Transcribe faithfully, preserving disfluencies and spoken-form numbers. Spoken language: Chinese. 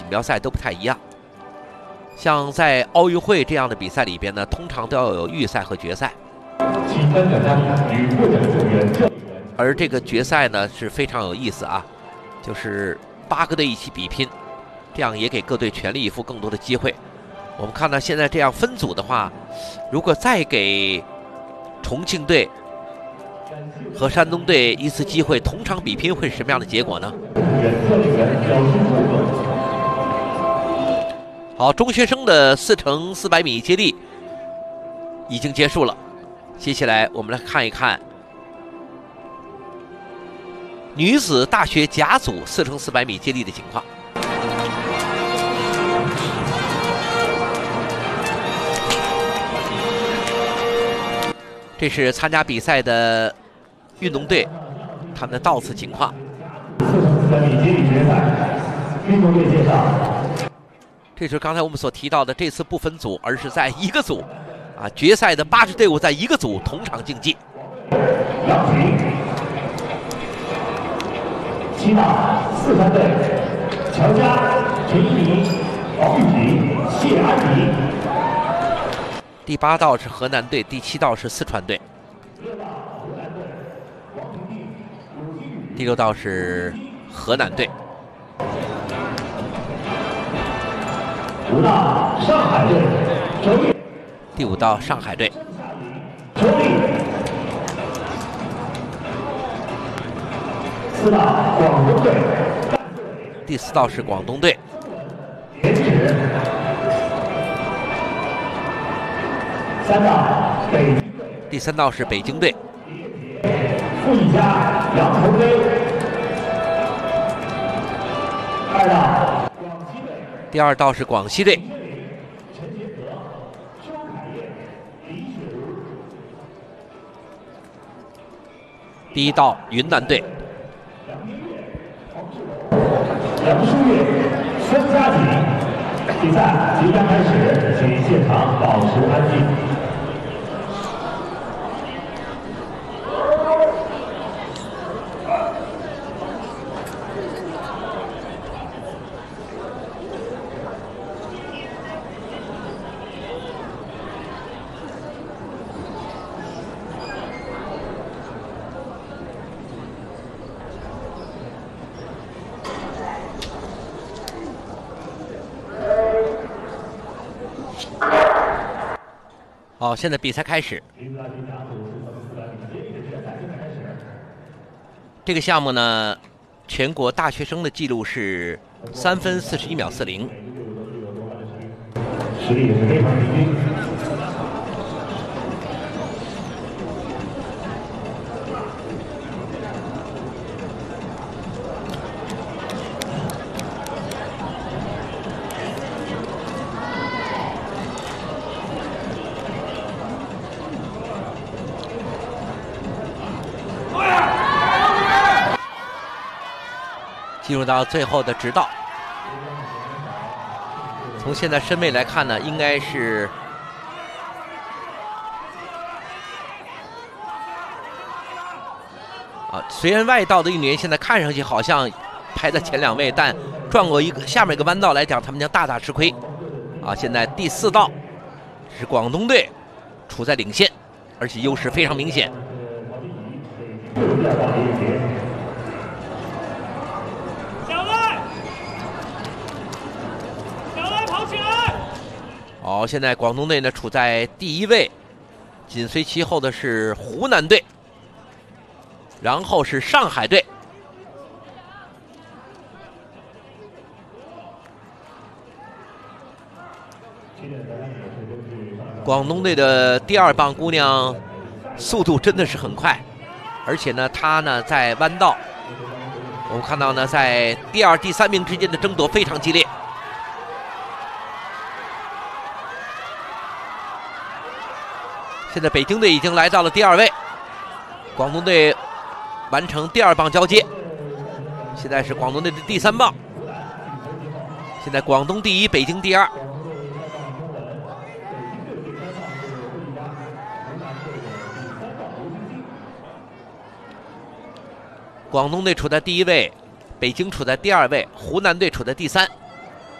标赛都不太一样。像在奥运会这样的比赛里边呢，通常都要有预赛和决赛。 请颁奖嘉宾与获奖状元证。 而这个决赛呢是非常有意思啊，就是八个队一起比拼，这样也给各队全力以赴更多的机会。我们看到现在这样分组的话，如果再给重庆队和山东队一次机会，同场比拼会是什么样的结果呢？好，中学生的四乘四百米接力已经结束了，接下来我们来看一看女子大学甲组四乘四百米接力的情况。这是参加比赛的运动队他们的到次情况。 四乘四百米接力决赛，运动队介绍。 这就是刚才我们所提到的，这次不分组，而是在一个组，啊，决赛的八支队伍在一个组同场竞技。 杨婷，七道四川队，乔佳、陈一鸣、王玉婷、谢安妮。 第八道是河南队，第七道是四川队，第六道是河南队。 五道上海队，周丽。 第五道上海队。 周丽。四道广东队。 第四道是广东队。 颜值。三道北京队。 第三道是北京队。 傅艺佳、杨腾飞。二道。 第二道是广西队，第一道云南队， 杨舒月、孙佳锦。比赛即将开始，请现场保持安静。 好，现在比赛开始。这个项目呢，全国大学生的记录是三分四十一秒四零， 实力也是非常平均。 进入到最后的直道。从现在身位来看呢，应该是啊，虽然外道的运动员现在看上去好像排在前两位，但转过一个下面一个弯道来讲，他们将大大吃亏。啊，现在第四道是广东队处在领先，而且优势非常明显。好，现在广东队呢处在第一位，紧随其后的是湖南队，然后是上海队。广东队的第二棒姑娘速度真的是很快，而且呢，她呢在弯道，我们看到呢在第二、第三名之间的争夺非常激烈。现在北京队已经来到了第二位，广东队完成第二棒交接，现在是广东队的第三棒。现在广东第一，北京第二。广东队处在第一位，北京处在第二位，湖南队处在第三。